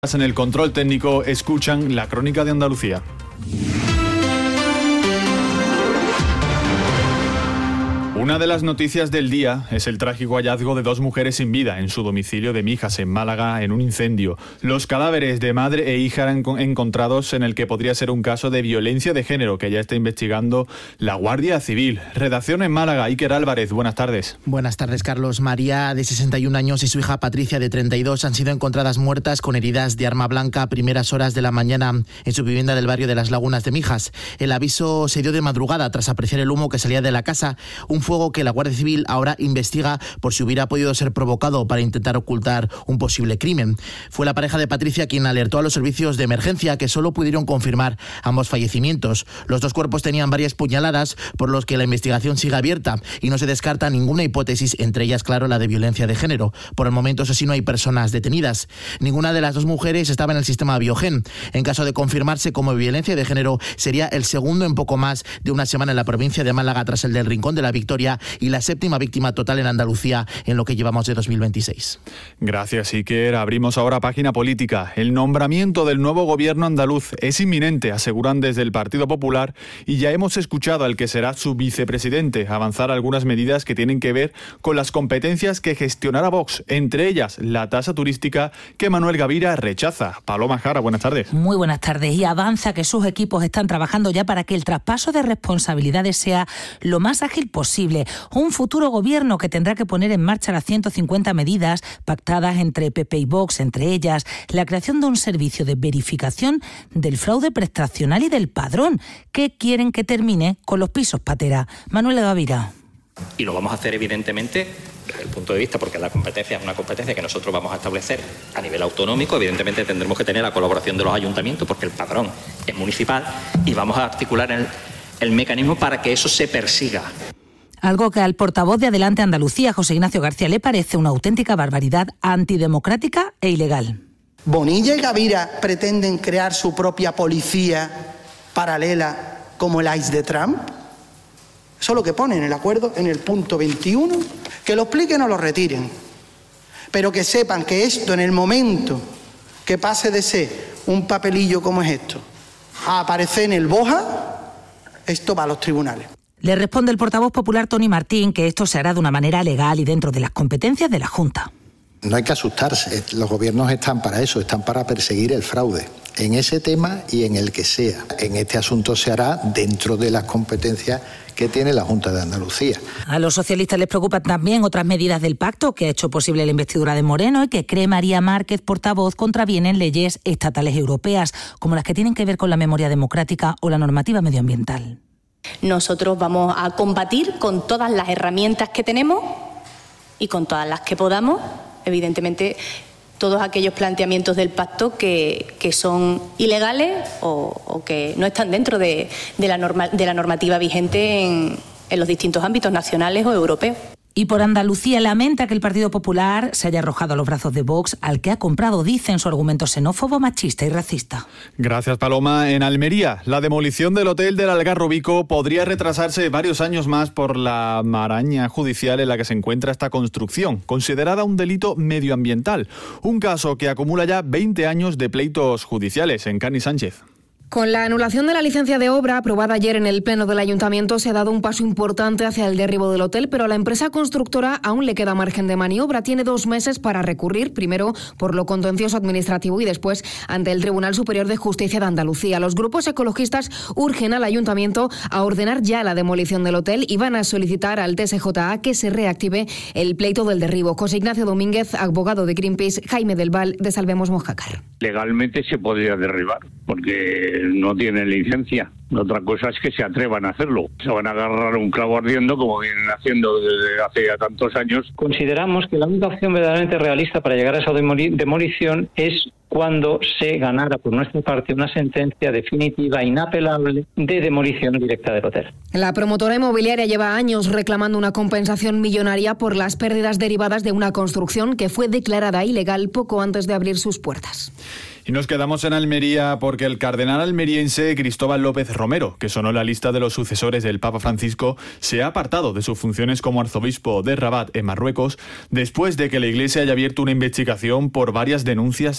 En el control técnico escuchan la crónica de Andalucía. Una de las noticias del día es el trágico hallazgo de dos mujeres sin vida en su domicilio de Mijas, en Málaga, en un incendio. Los cadáveres de madre e hija eran encontrados en el que podría ser un caso de violencia de género que ya está investigando la Guardia Civil. Redacción en Málaga, Iker Álvarez, buenas tardes. Buenas tardes, Carlos. María, de 61 años, y su hija Patricia, de 32, han sido encontradas muertas con heridas de arma blanca a primeras horas de la mañana en su vivienda del barrio de Las Lagunas de Mijas. El aviso se dio de madrugada tras apreciar el humo que salía de la casa, un fuego que la Guardia Civil ahora investiga por si hubiera podido ser provocado para intentar ocultar un posible crimen. Fue la pareja de Patricia quien alertó a los servicios de emergencia, que solo pudieron confirmar ambos fallecimientos. Los dos cuerpos tenían varias puñaladas, por los que la investigación sigue abierta y no se descarta ninguna hipótesis, entre ellas, claro, la de violencia de género. Por el momento, eso sí, no hay personas detenidas. Ninguna de las dos mujeres estaba en el sistema Biogen. En caso de confirmarse como violencia de género, sería el segundo en poco más de una semana en la provincia de Málaga, tras el del Rincón de la Victoria, y la séptima víctima total en Andalucía en lo que llevamos de 2026. Gracias, Iker. Abrimos ahora página política. El nombramiento del nuevo gobierno andaluz es inminente, aseguran desde el Partido Popular, y ya hemos escuchado al que será su vicepresidente avanzar algunas medidas que tienen que ver con las competencias que gestionará Vox, entre ellas la tasa turística que Manuel Gavira rechaza. Paloma Jara, buenas tardes. Muy buenas tardes. Y avanza que sus equipos están trabajando ya para que el traspaso de responsabilidades sea lo más ágil posible. Un futuro gobierno que tendrá que poner en marcha las 150 medidas pactadas entre PP y Vox, entre ellas la creación de un servicio de verificación del fraude prestacional y del padrón, que quieren que termine con los pisos patera. Manuel Gavira. Y lo vamos a hacer, evidentemente, desde el punto de vista, porque la competencia es una competencia que nosotros vamos a establecer a nivel autonómico. Evidentemente tendremos que tener la colaboración de los ayuntamientos, porque el padrón es municipal, y vamos a articular el mecanismo para que eso se persiga. Algo que al portavoz de Adelante Andalucía, José Ignacio García, le parece una auténtica barbaridad, antidemocrática e ilegal. Bonilla y Gavira pretenden crear su propia policía paralela como el ICE de Trump. Eso es lo que pone en el acuerdo, en el punto 21. Que lo expliquen o lo retiren. Pero que sepan que esto, en el momento que pase de ser un papelillo como es esto a aparecer en el BOJA, esto va a los tribunales. Le responde el portavoz popular Tony Martín que esto se hará de una manera legal y dentro de las competencias de la Junta. No hay que asustarse, los gobiernos están para eso, están para perseguir el fraude, en ese tema y en el que sea. En este asunto se hará dentro de las competencias que tiene la Junta de Andalucía. A los socialistas les preocupan también otras medidas del pacto que ha hecho posible la investidura de Moreno y que, cree María Márquez, portavoz, contravienen leyes estatales europeas, como las que tienen que ver con la memoria democrática o la normativa medioambiental. Nosotros vamos a combatir con todas las herramientas que tenemos y con todas las que podamos, evidentemente, todos aquellos planteamientos del pacto que son ilegales o que no están dentro de la normativa vigente en los distintos ámbitos nacionales o europeos. Y por Andalucía lamenta que el Partido Popular se haya arrojado a los brazos de Vox, al que ha comprado, dicen, su argumento xenófobo, machista y racista. Gracias, Paloma. En Almería, la demolición del hotel del Algarrobico podría retrasarse varios años más por la maraña judicial en la que se encuentra esta construcción, considerada un delito medioambiental. Un caso que acumula ya 20 años de pleitos judiciales. En Cani Sánchez. Con la anulación de la licencia de obra aprobada ayer en el Pleno del Ayuntamiento, se ha dado un paso importante hacia el derribo del hotel, pero a la empresa constructora aún le queda margen de maniobra. Tiene 2 meses para recurrir, primero por lo contencioso administrativo y después ante el Tribunal Superior de Justicia de Andalucía. Los grupos ecologistas urgen al Ayuntamiento a ordenar ya la demolición del hotel y van a solicitar al TSJA que se reactive el pleito del derribo. José Ignacio Domínguez, abogado de Greenpeace, Jaime del Val, de Salvemos Mojácar. Legalmente se podría derribar, porque no tienen licencia. Otra cosa es que se atrevan a hacerlo. Se van a agarrar un clavo ardiendo como vienen haciendo desde hace ya tantos años. Consideramos que la única opción verdaderamente realista para llegar a esa demolición es cuando se ganara por nuestra parte una sentencia definitiva, inapelable, de demolición directa del hotel. La promotora inmobiliaria lleva años reclamando una compensación millonaria por las pérdidas derivadas de una construcción que fue declarada ilegal poco antes de abrir sus puertas. Y nos quedamos en Almería porque el cardenal almeriense Cristóbal López Romero, que sonó en la lista de los sucesores del Papa Francisco, se ha apartado de sus funciones como arzobispo de Rabat, en Marruecos, después de que la Iglesia haya abierto una investigación por varias denuncias de abuso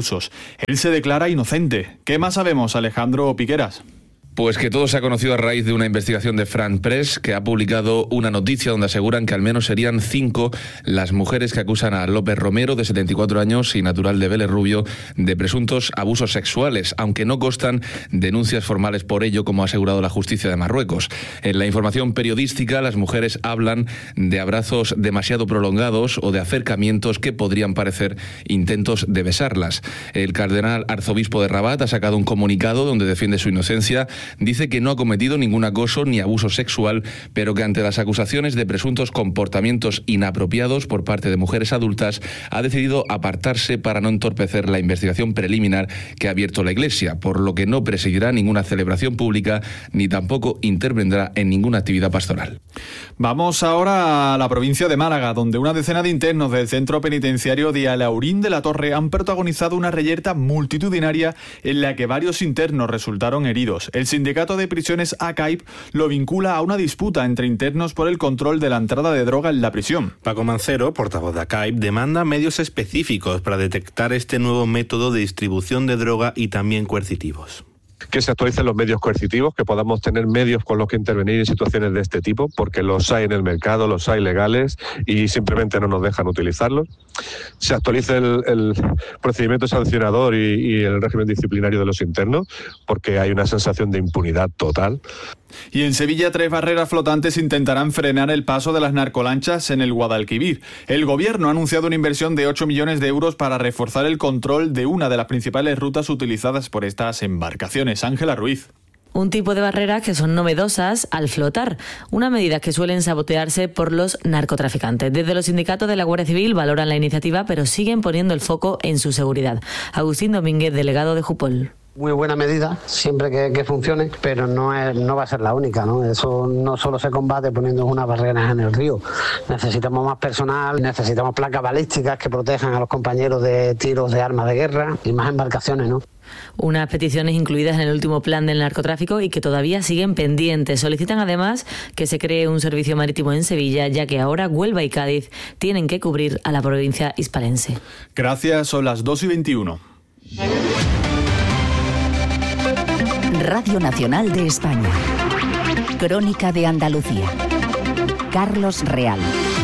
abusos. Él se declara inocente. ¿Qué más sabemos, Alejandro Piqueras? Pues que todo se ha conocido a raíz de una investigación de France Press, que ha publicado una noticia donde aseguran que al menos serían 5 las mujeres que acusan a López Romero, de 74 años y natural de Vélez Rubio, de presuntos abusos sexuales, aunque no constan denuncias formales por ello, como ha asegurado la justicia de Marruecos. En la información periodística, las mujeres hablan de abrazos demasiado prolongados o de acercamientos que podrían parecer intentos de besarlas. El cardenal arzobispo de Rabat ha sacado un comunicado donde defiende su inocencia. Dice que no ha cometido ningún acoso ni abuso sexual, pero que ante las acusaciones de presuntos comportamientos inapropiados por parte de mujeres adultas, ha decidido apartarse para no entorpecer la investigación preliminar que ha abierto la Iglesia, por lo que no presidirá ninguna celebración pública ni tampoco intervendrá en ninguna actividad pastoral. Vamos ahora a la provincia de Málaga, donde una decena de internos del centro penitenciario de Alhaurín de la Torre han protagonizado una reyerta multitudinaria en la que varios internos resultaron heridos. El sindicato de prisiones ACAIP lo vincula a una disputa entre internos por el control de la entrada de droga en la prisión. Paco Mancero, portavoz de ACAIP, demanda medios específicos para detectar este nuevo método de distribución de droga y también coercitivos. Que se actualicen los medios coercitivos, que podamos tener medios con los que intervenir en situaciones de este tipo, porque los hay en el mercado, los hay legales y simplemente no nos dejan utilizarlos. Se actualice el procedimiento sancionador y el régimen disciplinario de los internos, porque hay una sensación de impunidad total. Y en Sevilla, 3 barreras flotantes intentarán frenar el paso de las narcolanchas en el Guadalquivir. El gobierno ha anunciado una inversión de 8 millones de euros para reforzar el control de una de las principales rutas utilizadas por estas embarcaciones. Ángela Ruiz. Un tipo de barreras que son novedosas al flotar, una medida que suelen sabotearse por los narcotraficantes. Desde los sindicatos de la Guardia Civil valoran la iniciativa, pero siguen poniendo el foco en su seguridad. Agustín Domínguez, delegado de Jupol. Muy buena medida, siempre que funcione, pero no va a ser la única, ¿no? Eso no solo se combate poniendo unas barreras en el río. Necesitamos más personal, necesitamos placas balísticas que protejan a los compañeros de tiros de armas de guerra y más embarcaciones, ¿no? Unas peticiones incluidas en el último plan del narcotráfico y que todavía siguen pendientes. Solicitan además que se cree un servicio marítimo en Sevilla, ya que ahora Huelva y Cádiz tienen que cubrir a la provincia hispalense. Gracias, son las 2:21. Radio Nacional de España. Crónica de Andalucía. Carlos Real.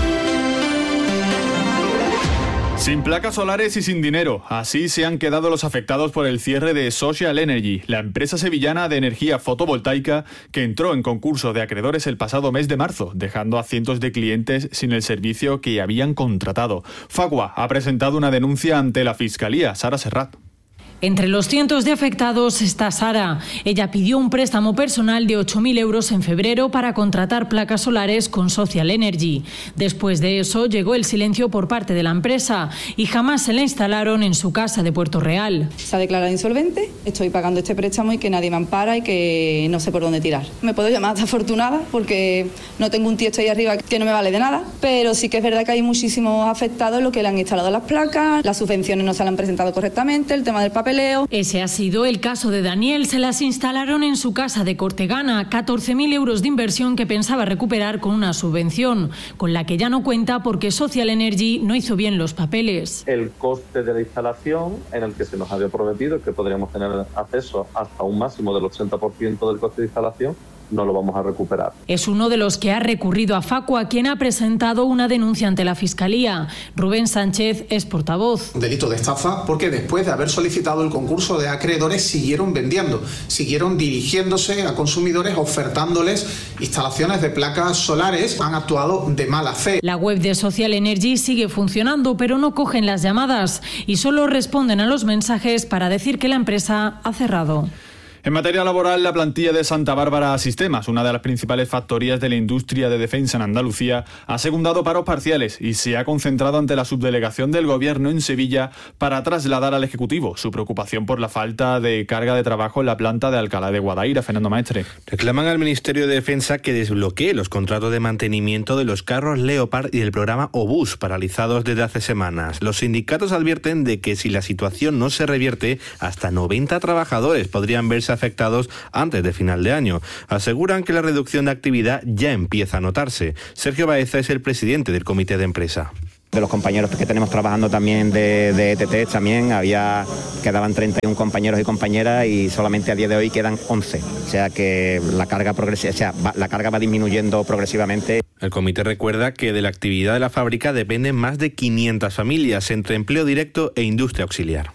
Sin placas solares y sin dinero. Así se han quedado los afectados por el cierre de Social Energy, la empresa sevillana de energía fotovoltaica que entró en concurso de acreedores el pasado mes de marzo, dejando a cientos de clientes sin el servicio que habían contratado. Facua ha presentado una denuncia ante la Fiscalía. Sara Serrat. Entre los cientos de afectados está Sara. Ella pidió un préstamo personal de 8.000 euros en febrero para contratar placas solares con Social Energy. Después de eso llegó el silencio por parte de la empresa y jamás se la instalaron en su casa de Puerto Real. Se ha declarado insolvente, estoy pagando este préstamo y que nadie me ampara y que no sé por dónde tirar. Me puedo llamar desafortunada porque no tengo un tiesto ahí arriba que no me vale de nada, pero sí que es verdad que hay muchísimos afectados los que le han instalado las placas, las subvenciones no se le han presentado correctamente, el tema del papel. Ese ha sido el caso de Daniel. Se las instalaron en su casa de Cortegana, 14.000 euros de inversión que pensaba recuperar con una subvención, con la que ya no cuenta porque Social Energy no hizo bien los papeles. El coste de la instalación, en el que se nos había prometido que podríamos tener acceso hasta un máximo del 80% del coste de instalación, no lo vamos a recuperar. Es uno de los que ha recurrido a Facua, quien ha presentado una denuncia ante la Fiscalía. Rubén Sánchez es portavoz. Delito de estafa porque después de haber solicitado el concurso de acreedores siguieron vendiendo, siguieron dirigiéndose a consumidores ofertándoles instalaciones de placas solares. Han actuado de mala fe. La web de Social Energy sigue funcionando, pero no cogen las llamadas y solo responden a los mensajes para decir que la empresa ha cerrado. En materia laboral, la plantilla de Santa Bárbara Sistemas, una de las principales factorías de la industria de defensa en Andalucía, ha secundado paros parciales y se ha concentrado ante la subdelegación del Gobierno en Sevilla para trasladar al Ejecutivo su preocupación por la falta de carga de trabajo en la planta de Alcalá de Guadaira. Fernando Maestre. Reclaman al Ministerio de Defensa que desbloquee los contratos de mantenimiento de los carros Leopard y del programa Obús, paralizados desde hace semanas. Los sindicatos advierten de que si la situación no se revierte, hasta 90 trabajadores podrían verse afectados antes de final de año. Aseguran que la reducción de actividad ya empieza a notarse. Sergio Baeza es el presidente del comité de empresa. De los compañeros que tenemos trabajando también de ETT también quedaban 31 compañeros y compañeras y solamente a día de hoy quedan 11. O sea que la carga va disminuyendo progresivamente. El comité recuerda que de la actividad de la fábrica dependen más de 500 familias entre empleo directo e industria auxiliar.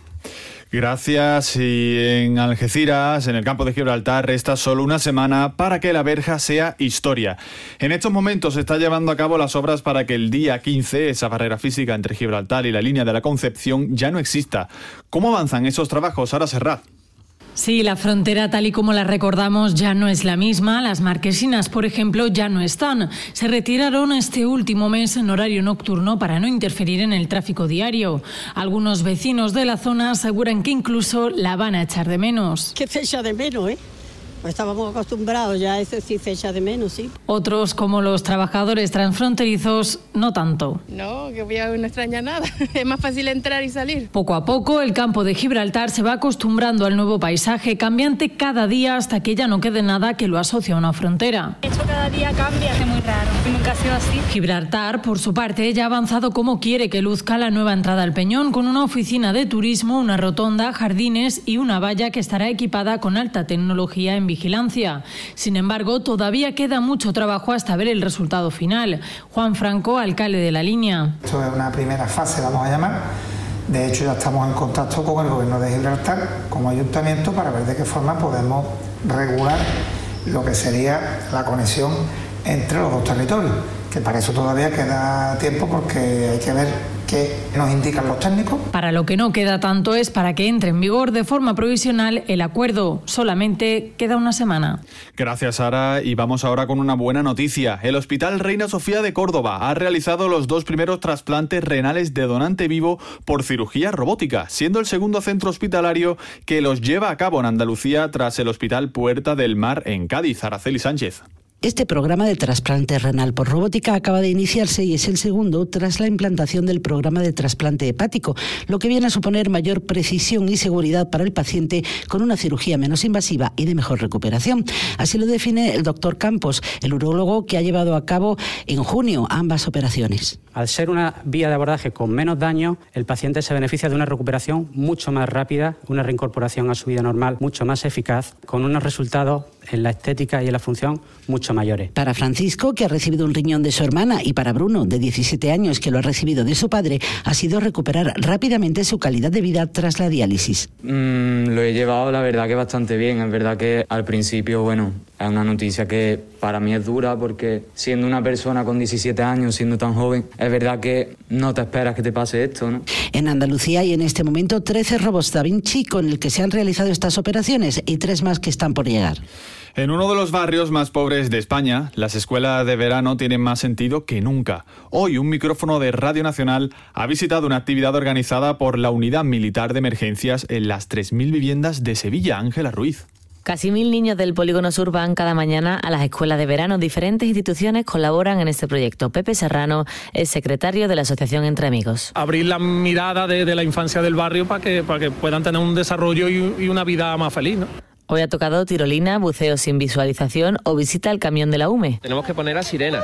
Gracias. Y en Algeciras, en el campo de Gibraltar, resta solo una semana para que la verja sea historia. En estos momentos se está llevando a cabo las obras para que el día 15 esa barrera física entre Gibraltar y la línea de la Concepción ya no exista. ¿Cómo avanzan esos trabajos, Sara Serrat? Sí, la frontera tal y como la recordamos ya no es la misma. Las marquesinas, por ejemplo, ya no están. Se retiraron este último mes en horario nocturno para no interferir en el tráfico diario. Algunos vecinos de la zona aseguran que incluso la van a echar de menos. ¿Qué se echa de menos, Estábamos acostumbrados, ya eso sí se echa de menos, sí. Otros, como los trabajadores transfronterizos, no tanto. No, que no extraña nada. Es más fácil entrar y salir. Poco a poco, el campo de Gibraltar se va acostumbrando al nuevo paisaje, cambiante cada día hasta que ya no quede nada que lo asocie a una frontera. Esto cada día cambia, es muy raro. Nunca ha sido así. Gibraltar, por su parte, ya ha avanzado como quiere que luzca la nueva entrada al Peñón, con una oficina de turismo, una rotonda, jardines y una valla que estará equipada con alta tecnología en vigilancia. Sin embargo, todavía queda mucho trabajo hasta ver el resultado final. Juan Franco, alcalde de la línea. Esto es una primera fase, vamos a llamar. De hecho, ya estamos en contacto con el Gobierno de Gibraltar, como ayuntamiento, para ver de qué forma podemos regular lo que sería la conexión entre los dos territorios, que para eso todavía queda tiempo porque hay que ver qué nos indican los técnicos. Para lo que no queda tanto es para que entre en vigor de forma provisional el acuerdo. Solamente queda una semana. Gracias, Sara. Y vamos ahora con una buena noticia. El Hospital Reina Sofía de Córdoba ha realizado los 2 primeros trasplantes renales de donante vivo por cirugía robótica, siendo el segundo centro hospitalario que los lleva a cabo en Andalucía tras el Hospital Puerta del Mar en Cádiz. Araceli Sánchez. Este programa de trasplante renal por robótica acaba de iniciarse y es el segundo tras la implantación del programa de trasplante hepático, lo que viene a suponer mayor precisión y seguridad para el paciente con una cirugía menos invasiva y de mejor recuperación. Así lo define el doctor Campos, el urólogo que ha llevado a cabo en junio ambas operaciones. Al ser una vía de abordaje con menos daño, el paciente se beneficia de una recuperación mucho más rápida, una reincorporación a su vida normal mucho más eficaz, con unos resultados en la estética y en la función mucho mayores. Para Francisco, que ha recibido un riñón de su hermana, y para Bruno, de 17 años, que lo ha recibido de su padre, ha sido recuperar rápidamente su calidad de vida tras la diálisis. Lo he llevado, la verdad, que bastante bien. Es verdad que al principio, bueno, es una noticia que para mí es dura porque siendo una persona con 17 años, siendo tan joven, es verdad que no te esperas que te pase esto, ¿no? En Andalucía hay en este momento 13 robots Da Vinci con el que se han realizado estas operaciones y 3 más que están por llegar. En uno de los barrios más pobres de España, las escuelas de verano tienen más sentido que nunca. Hoy un micrófono de Radio Nacional ha visitado una actividad organizada por la Unidad Militar de Emergencias en las 3.000 viviendas de Sevilla. Ángela Ruiz. Casi 1.000 niños del Polígono Sur van cada mañana a las escuelas de verano. Diferentes instituciones colaboran en este proyecto. Pepe Serrano es secretario de la Asociación Entre Amigos. Abrir la mirada de la infancia del barrio para que puedan tener un desarrollo y una vida más feliz, ¿no? Hoy ha tocado tirolina, buceo sin visualización o visita al camión de la UME. Tenemos que poner la sirena.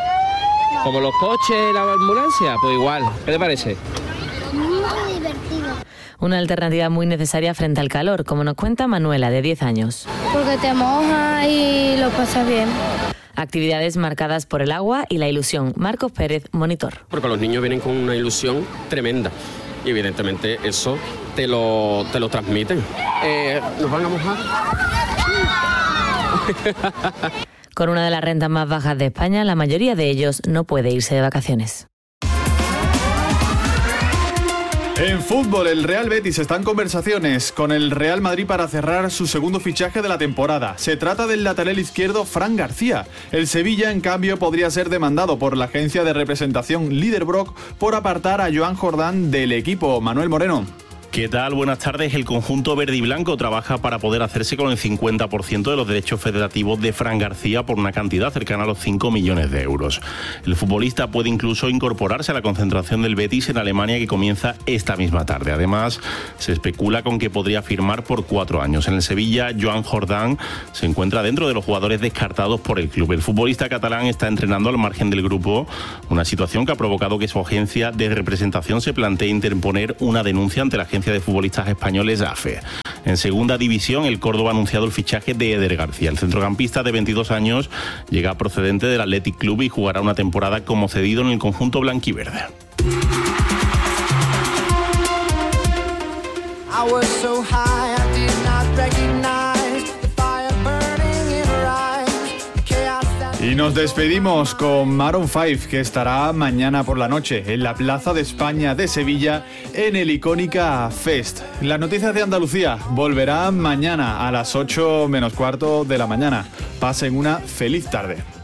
Como los coches, la ambulancia, pues igual. ¿Qué te parece? Muy divertido. Una alternativa muy necesaria frente al calor, como nos cuenta Manuela, de 10 años. Porque te mojas y lo pasas bien. Actividades marcadas por el agua y la ilusión. Marcos Pérez, monitor. Porque los niños vienen con una ilusión tremenda y evidentemente eso te lo transmiten. ¿Nos van a mojar? Con una de las rentas más bajas de España, la mayoría de ellos no puede irse de vacaciones. En fútbol, el Real Betis está en conversaciones con el Real Madrid para cerrar su segundo fichaje de la temporada. Se trata del lateral izquierdo Fran García. El Sevilla, en cambio, podría ser demandado por la agencia de representación Liderbrock por apartar a Joan Jordán del equipo. Manuel Moreno. ¿Qué tal? Buenas tardes. El conjunto verde y blanco trabaja para poder hacerse con el 50% de los derechos federativos de Fran García por una cantidad cercana a los 5 millones de euros. El futbolista puede incluso incorporarse a la concentración del Betis en Alemania, que comienza esta misma tarde. Además, se especula con que podría firmar por 4 años. En el Sevilla, Joan Jordán se encuentra dentro de los jugadores descartados por el club. El futbolista catalán está entrenando al margen del grupo, una situación que ha provocado que su agencia de representación se plantee interponer una denuncia ante la agencia de futbolistas españoles AFE. En segunda división, el Córdoba ha anunciado el fichaje de Eder García. El centrocampista de 22 años llega procedente del Athletic Club y jugará una temporada como cedido en el conjunto blanquiverde. Y nos despedimos con Maroon 5, que estará mañana por la noche en la Plaza de España de Sevilla en el Icónica Fest. Las noticias de Andalucía volverán mañana a las 8 menos cuarto de la mañana. Pasen una feliz tarde.